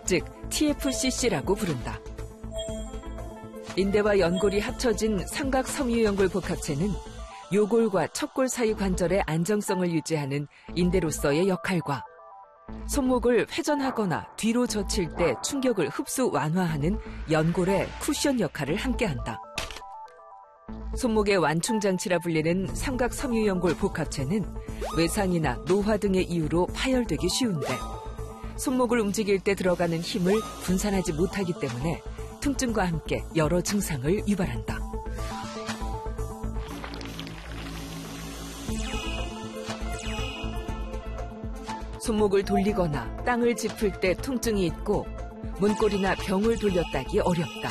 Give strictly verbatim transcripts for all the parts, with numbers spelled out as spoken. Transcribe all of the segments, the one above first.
즉 티에프씨씨라고 부른다. 인대와 연골이 합쳐진 삼각섬유연골 복합체는 요골과 척골 사이 관절의 안정성을 유지하는 인대로서의 역할과 손목을 회전하거나 뒤로 젖힐 때 충격을 흡수 완화하는 연골의 쿠션 역할을 함께한다. 손목의 완충장치라 불리는 삼각섬유연골 복합체는 외상이나 노화 등의 이유로 파열되기 쉬운데 손목을 움직일 때 들어가는 힘을 분산하지 못하기 때문에 통증과 함께 여러 증상을 유발한다. 손목을 돌리거나 땅을 짚을 때 통증이 있고 문골이나 병을 돌렸다기 어렵다.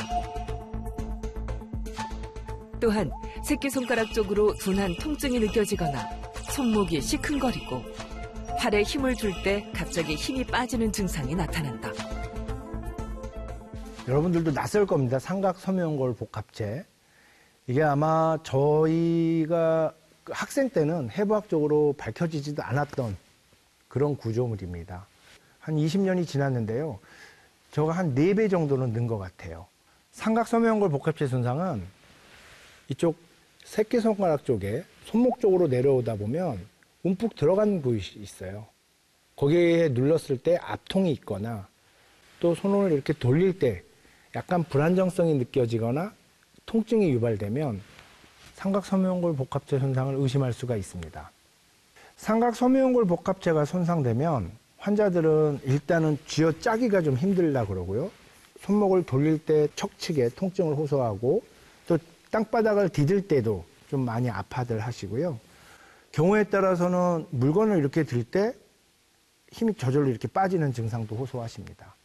또한 새끼손가락 쪽으로 둔한 통증이 느껴지거나 손목이 시큰거리고 팔에 힘을 줄 때 갑자기 힘이 빠지는 증상이 나타난다. 여러분들도 낯설 겁니다. 삼각섬유연골 복합체. 이게 아마 저희가 학생 때는 해부학적으로 밝혀지지도 않았던 그런 구조물입니다. 한 이십 년이 지났는데요. 저가 한 네 배 정도는 는 것 같아요. 삼각섬유연골 복합체 손상은 이쪽 새끼손가락 쪽에 손목 쪽으로 내려오다 보면 움푹 들어간 부위 있어요. 거기에 눌렀을 때 압통이 있거나 또 손을 이렇게 돌릴 때 약간 불안정성이 느껴지거나 통증이 유발되면 삼각섬유연골 복합체 손상을 의심할 수가 있습니다. 삼각섬유연골 복합체가 손상되면 환자들은 일단은 쥐어짜기가 좀 힘들다 그러고요. 손목을 돌릴 때 척측에 통증을 호소하고 또 땅바닥을 디딜 때도 좀 많이 아파들 하시고요. 경우에 따라서는 물건을 이렇게 들 때 힘이 저절로 이렇게 빠지는 증상도 호소하십니다.